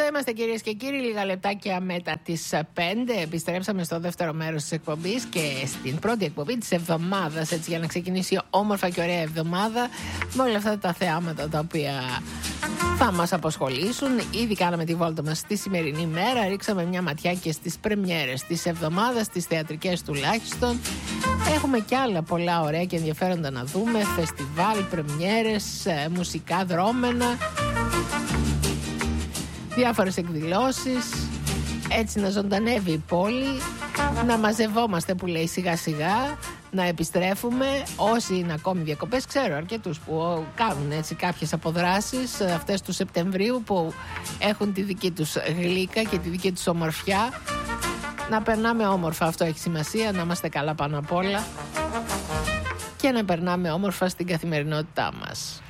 είμαστε, κυρίες και κύριοι, λίγα λεπτάκια μετά τις 5. Επιστρέψαμε στο δεύτερο μέρος της εκπομπής και στην πρώτη εκπομπή της εβδομάδας, έτσι, για να ξεκινήσει όμορφα και ωραία εβδομάδα με όλα αυτά τα θεάματα τα οποία θα μας απασχολήσουν. Ήδη κάναμε τη βόλτα μας στη σημερινή μέρα, ρίξαμε μια ματιά και στις πρεμιέρες της εβδομάδας, τις θεατρικές τουλάχιστον. Έχουμε κι άλλα πολλά ωραία και ενδιαφέροντα να δούμε, φεστιβάλ, πρεμιέρες, μουσικά δρόμενα, διάφορες εκδηλώσεις, έτσι να ζωντανεύει η πόλη, να μαζευόμαστε που λέει σιγά σιγά, να επιστρέφουμε. Όσοι είναι ακόμη διακοπές, ξέρω αρκετούς που κάνουν έτσι κάποιες αποδράσεις αυτές του Σεπτεμβρίου, που έχουν τη δική τους γλύκα και τη δική τους ομορφιά. Να περνάμε όμορφα, αυτό έχει σημασία, να είμαστε καλά πάνω απ' όλα και να περνάμε όμορφα στην καθημερινότητά μας.